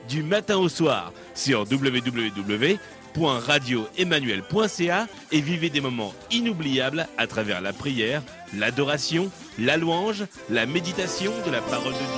du matin au soir sur www.radioemmanuel.ca et vivez des moments inoubliables à travers la prière, l'adoration, la louange, la méditation de la parole de Dieu.